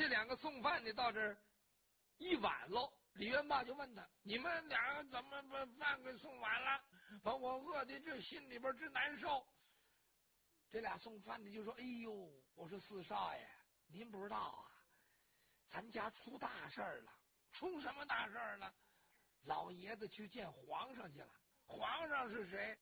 这两个送饭的到这儿一晚喽，李元霸就问他：“你们俩个怎么把饭给送晚了？把我饿的这心里边直难受。”这俩送饭的就说：“哎呦，我说四少爷，您不知道啊，咱家出大事了。出什么大事了？老爷子去见皇上去了。皇上是谁？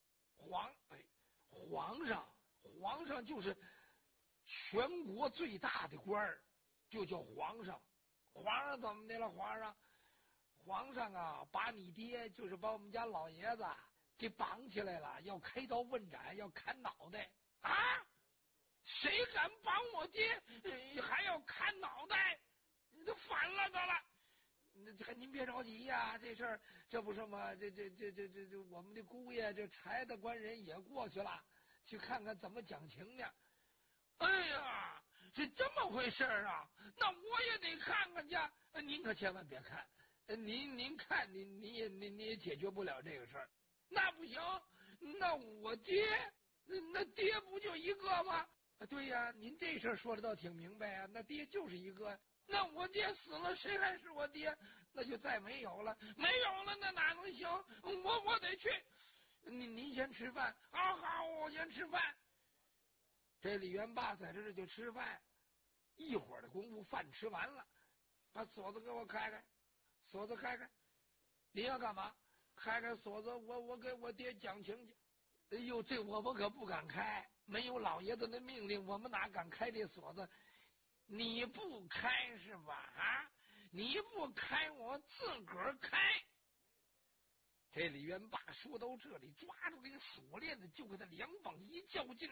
皇上就是全国最大的官儿，就叫皇上。皇上怎么的了？皇上啊，把你爹，就是把我们家老爷子给绑起来了，要开刀问斩，要砍脑袋啊！谁敢绑我爹，还要砍脑袋？你都反了得了！您别着急呀，这事儿这不是吗？这我们的姑爷这柴大官人也过去了，去看看怎么讲情呢。哎呀，是这么回事啊！那我也得看看去。您可千万别看，您看你也解决不了这个事儿。那不行，那我爹，那爹不就一个吗？对呀，您这事儿说的倒挺明白啊。那爹就是一个，那我爹死了，谁还是我爹？那就再没有了，那哪能行？我得去。您先吃饭。好，我先吃饭。这李元霸在这就吃饭，一会儿的功夫饭吃完了，把锁子给我开开，锁子开开。您要干嘛？开开锁子，我给我爹讲情去。哎呦，这我们可不敢开，没有老爷子的命令，我们哪敢开这锁子？你不开是吧？啊，你不开，我自个儿开。这李元霸说到这里，抓住这个锁链子，就给他两膀一较劲，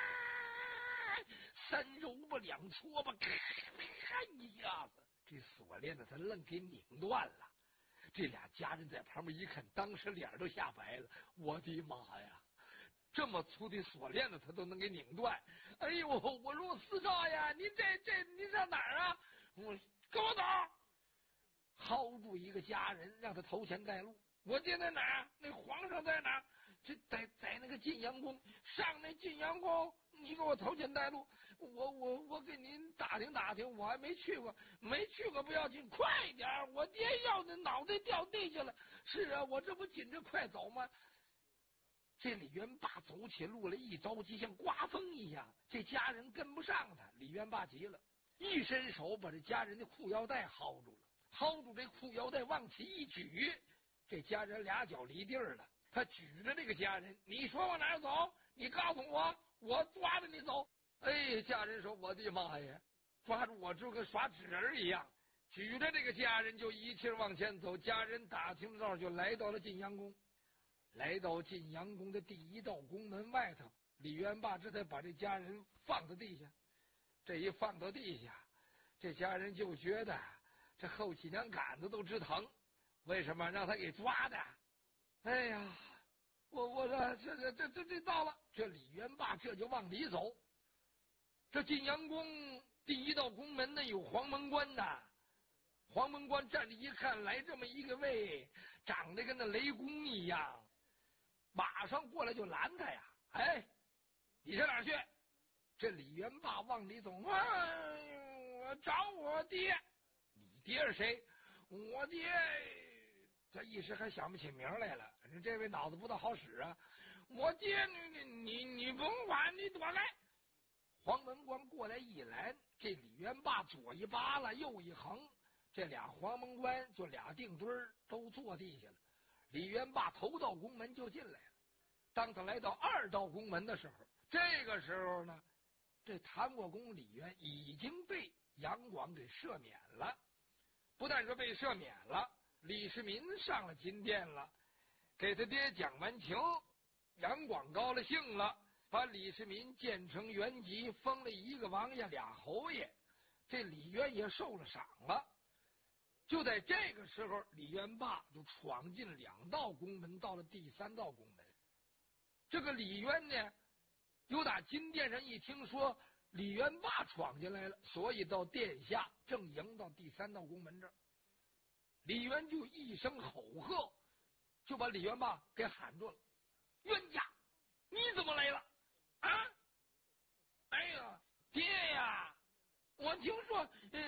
三揉吧两搓吧，咔一下子，这锁链子他愣给拧断了。这俩家人在旁边一看，当时脸都吓白了。我的妈呀！这么粗的锁链子他都能给拧断！哎呦，我说四少爷，您您上哪儿啊？我跟我走，薅住一个家人，让他头前带路。我爹在哪儿？那皇上在哪儿？这在那个晋阳宫，上那晋阳宫，你给我头前带路。我给您打听打听，我还没去过不要紧，快点！我爹要的脑袋掉地下了。是啊，我这不紧着快走吗？这李元霸走起路来一着急，像刮风一样，这家人跟不上他。李元霸急了，一伸手把这家人的裤腰带薅住了，薅住这裤腰带往起一举，这家人俩脚离地儿了。他举着这个家人，你说往哪儿走？你告诉我，我抓着你走。哎，家人说：“我的妈呀！”抓住我就跟耍纸人一样，举着这个家人就一气往前走。家人打听道就来到了晋阳宫。来到晋阳宫的第一道宫门外头，李元霸这才把这家人放到地下。这一放到地下，这家人就觉得这后脊梁杆子都直疼。为什么？让他给抓的。哎呀，我这到了。这李元霸这就往里走。这晋阳宫第一道宫门呢，有黄门关呐。黄门关站着一看，来这么一个位，长得跟那雷公一样，马上过来就拦他呀！哎，你上哪儿去？这李元霸往里走，我找我爹。你爹是谁？我爹，这一时还想不起名来了。反正这位脑子不大好使啊！我爹，你甭管，你躲开。黄门关过来一拦，这李元霸左一扒拉，右一横，这俩黄门关就俩定墩儿都坐地下了。李元霸头道宫门就进来了。当他来到二道宫门的时候，这个时候呢，这谭国公李渊已经被杨广给赦免了。不但是被赦免了，李世民上了金殿了，给他爹讲完情。杨广高了兴了，把李世民建成原籍，封了一个王爷俩侯爷。这李渊也受了赏了。就在这个时候，李元霸就闯进两道宫门，到了第三道宫门。这个李渊呢，有打金殿上一听说李元霸闯进来了，所以到殿下正迎到第三道宫门这儿。李渊就一声吼喝，就把李元霸给喊住了：“冤家，你怎么来了？啊？哎呀，爹呀，我听说